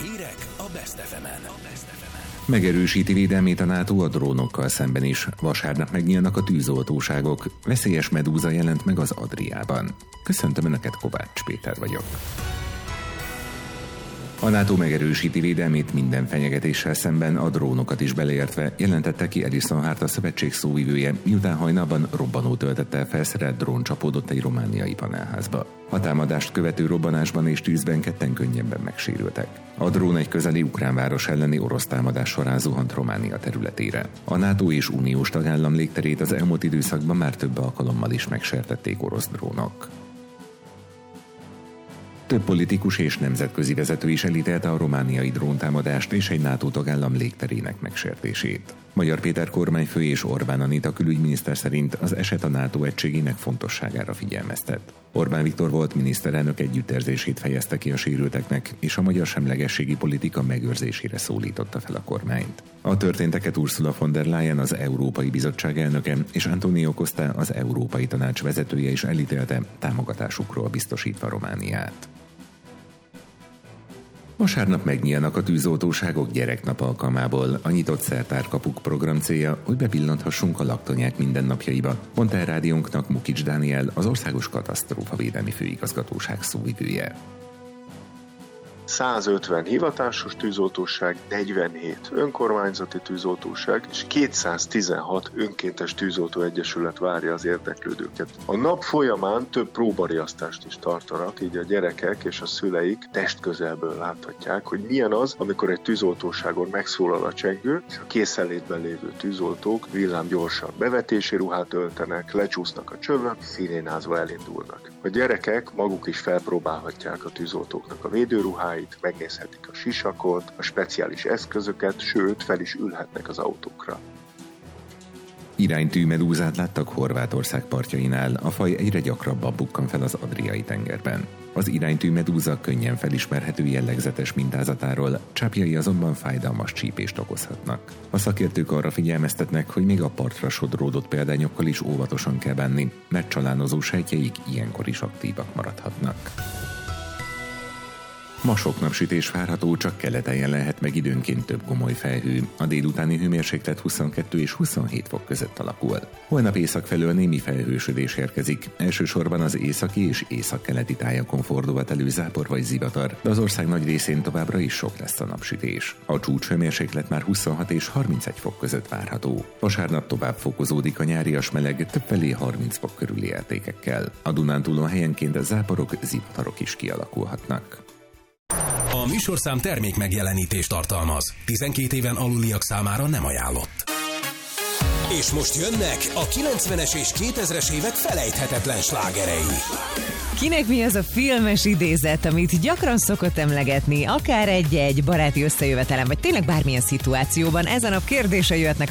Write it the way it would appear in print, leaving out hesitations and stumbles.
Hírek a Best FM-en. Megerősíti védelmét a NATO a drónokkal szemben is. Vasárnap megnyílnak a tűzoltóságok. Veszélyes medúza jelent meg az Adriában. Köszöntöm Önöket, Kovács Péter vagyok. A NATO megerősíti védelmét minden fenyegetéssel szemben, a drónokat is beleértve, jelentette ki Alison Hart, a szövetség szóvivője, miután hajnalban robbanótöltettel felszerelt drón csapódott egy romániai panelházba. A támadást követő robbanásban és tűzben ketten könnyebben megsérültek. A drón egy közeli ukrán város elleni orosz támadás során zuhant Románia területére. A NATO és uniós tagállam légterét az elmúlt időszakban már több alkalommal is megsértették orosz drónok. Több politikus és nemzetközi vezető is elítélte a romániai dróntámadást és egy NATO tagállam légterének megsértését. Magyar Péter kormányfő és Orbán Anita külügyminiszter szerint az eset a NATO egységének fontosságára figyelmeztet. Orbán Viktor volt miniszterelnök együttérzését fejezte ki a sérülteknek, és a magyar semlegességi politika megőrzésére szólította fel a kormányt. A történteket Ursula von der Leyen, az Európai Bizottság elnöke, és Antonio Costa, az Európai Tanács vezetője is elítélte, támogatásukról biztosítva Romániát. Vasárnap megnyílnak a tűzoltóságok gyereknap alkalmából. A Nyitott Szertárkapuk program célja, hogy bepillanthassunk a laktanyák mindennapjaiba, mondta el rádiónknak Mukics Dániel, az Országos Katasztrófavédelmi Főigazgatóság szóvivője. 150 hivatásos tűzoltóság, 47 önkormányzati tűzoltóság és 216 önkéntes tűzoltóegyesület várja az érdeklődőket. A nap folyamán több próbariasztást is tartanak, így a gyerekek és a szüleik testközelből láthatják, hogy milyen az, amikor egy tűzoltóságon megszólal a csengő, és a készenlétben lévő tűzoltók villámgyorsan bevetési ruhát öltenek, lecsúsznak a csövön, szirénázva elindulnak. A gyerekek maguk is felpróbálhatják a tűzoltóknak a védőruháit, megnézhetik a sisakot, a speciális eszközöket, sőt, fel is ülhetnek az autókra. Iránytűmedúzát láttak Horvátország partjainál, a faj egyre gyakrabban bukkan fel az Adriai tengerben. Az iránytűmedúza könnyen felismerhető jellegzetes mintázatáról, csápjai azonban fájdalmas csípést okozhatnak. A szakértők arra figyelmeztetnek, hogy még a partra sodródott példányokkal is óvatosan kell bánni, mert csalánozó sejtjeik ilyenkor is aktívak maradhatnak. Ma sok napsütés várható, csak keleten jelenhet meg időnként több gomoly felhő. A délutáni hőmérséklet 22 és 27 fok között alakul. Holnap észak felől némi felhősödés érkezik. Elsősorban az északi és északkeleti tájakon fordulhat elő zápor vagy zivatar, de az ország nagy részén továbbra is sok lesz a napsütés. A csúcshőmérséklet már 26 és 31 fok között várható. Vasárnap tovább fokozódik a nyárias meleg, többfelé 30 fok körüli értékekkel. A Dunántúlon helyenként záporok, zivatarok is kialakulhatnak. A műsorszám termék megjelenítést tartalmaz. 12 éven aluliak számára nem ajánlott. És most jönnek a 90-es és 2000-es évek felejthetetlen slágerei. Kinek mi az a filmes idézet, amit gyakran szokott emlegetni, akár egy-egy baráti összejövetelen, vagy tényleg bármilyen szituációban? Ezen a kérdése jöhetnek